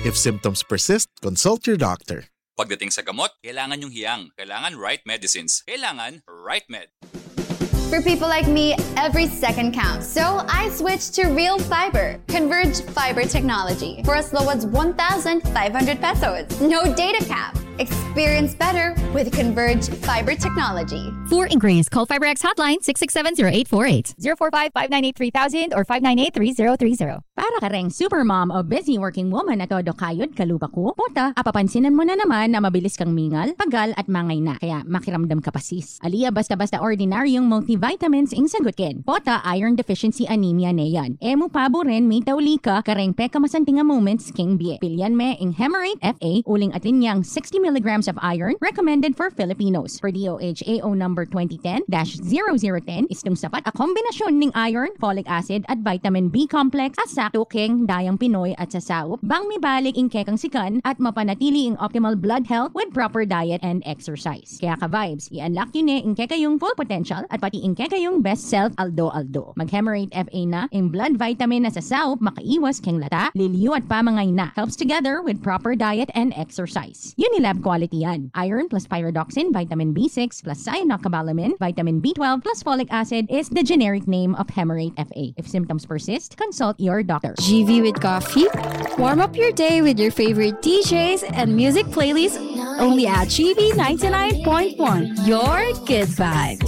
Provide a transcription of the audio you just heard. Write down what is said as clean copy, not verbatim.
If symptoms persist, consult your doctor. Pagdating sa gamot, kailangan yung hiyang. Kailangan right medicines. Kailangan right med. For people like me, every second counts. So I switched to Real Fiber, Converge Fiber technology, for as low as 1,500 pesos. No data cap. Experience better with Converge Fiber technology. For inquiries, call FiberX hotline 667-0848, 045-598-3000 or 598-3030. Para ka ring supermom o busy working woman na todo kayod kalupa ko, puta, apapansinan mo na naman na mabilis kang mingal, pagal at mangay na. Kaya makiramdam ka pa sis. Aliya basta-basta ordinaryong multivitamins ing sagutkin. Pota iron deficiency anemia na yan. Emu pabo rin may tauli ka kareng peka masantinga moments king bie. Pilyan me ing Hemarate FA uling atin niyang 60 milligrams of iron recommended for Filipinos. For DOH-AO number 2010-0010 istong sapat a kombinasyon ning iron, folic acid at vitamin B complex at sakto king dayang Pinoy at sasaup bang mibalik ing kekang sikan at mapanatili ing optimal blood health with proper diet and exercise. Kaya ka vibes, i-unlock yun ing kekayong full potential at pati ing kekayong best self aldo. Mag-Hemarate FA na ing blood vitamin na sasaup makaiwas keng lata, liliw at pamangay na. Helps together with proper diet and exercise. Unilab quality yan. Iron plus pyridoxine, vitamin B6 plus cyanocobalamin, vitamin B12 plus folic acid is the generic name of Hemarate FA. If symptoms persist, consult your doctor. GV with coffee? Warm up your day with your favorite DJs and music playlists only at GV 99.1. Your good vibes.